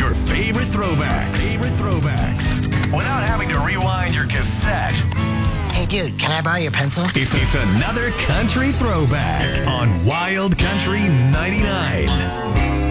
your favorite throwbacks. Without having to rewind your cassette. Hey, dude, can I borrow your pencil? It's another country throwback on Wild Country 99.